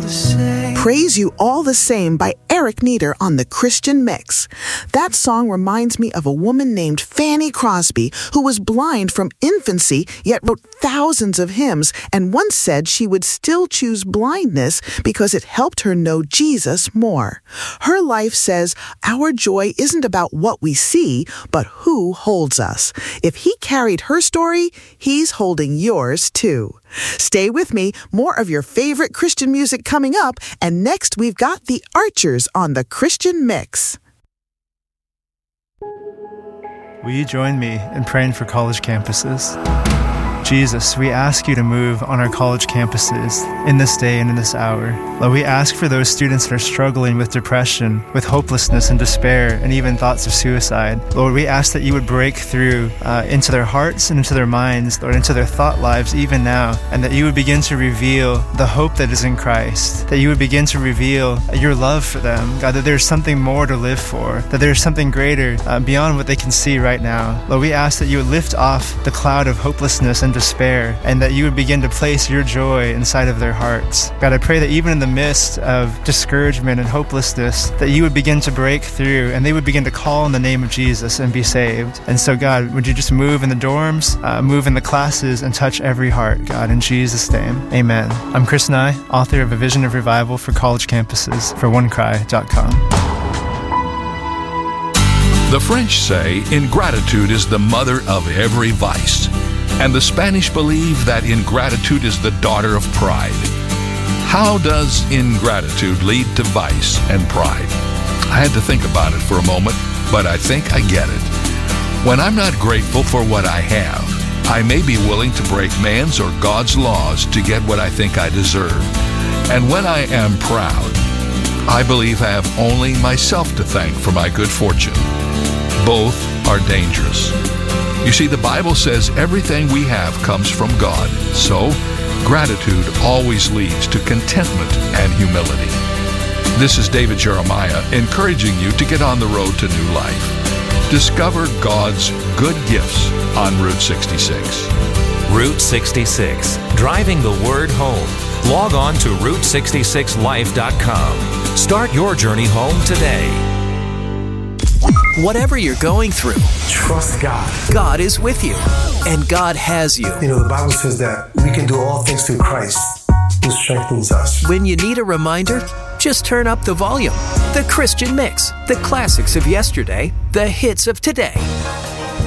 the same. Praise You All the Same by Eric Nieder on The Christian Mix. That song reminds me of a woman named Fanny Crosby who was blind from infancy yet wrote thousands of hymns and once said she would still choose blindness because it helped her know Jesus more. Her life says our joy isn't about what we see, but who holds us. If he carried her story, he's holding yours too. Stay with me, more of your favorite Christian music coming up, and next we've got the Archers on The Christian Mix. Will you join me in praying for college campuses? Jesus, we ask you to move on our college campuses in this day and in this hour. Lord, we ask for those students that are struggling with depression, with hopelessness and despair, and even thoughts of suicide. Lord, we ask that you would break through into their hearts and into their minds, Lord, into their thought lives even now, and that you would begin to reveal the hope that is in Christ, that you would begin to reveal your love for them, God, that there's something more to live for, that there's something greater beyond what they can see right now. Lord, we ask that you would lift off the cloud of hopelessness and despair, and that you would begin to place your joy inside of their hearts. God, I pray that even in the midst of discouragement and hopelessness, that you would begin to break through and they would begin to call on the name of Jesus and be saved. And so, God, would you just move in the dorms, move in the classes, and touch every heart, God, in Jesus' name. Amen. I'm Chris Nye, author of A Vision of Revival for College Campuses for onecry.com. The French say ingratitude is the mother of every vice. And the Spanish believe that ingratitude is the daughter of pride. How does ingratitude lead to vice and pride? I had to think about it for a moment, but I think I get it. When I'm not grateful for what I have, I may be willing to break man's or God's laws to get what I think I deserve. And when I am proud, I believe I have only myself to thank for my good fortune. Both are dangerous. You see, the Bible says everything we have comes from God. So, gratitude always leads to contentment and humility. This is David Jeremiah encouraging you to get on the road to new life. Discover God's good gifts on Route 66. Route 66, driving the word home. Log on to Route66Life.com. Start your journey home today. Whatever you're going through, trust God. God is with you, and God has you. You know, the Bible says that we can do all things through Christ who strengthens us. When you need a reminder, just turn up the volume. The Christian Mix, the classics of yesterday, the hits of today.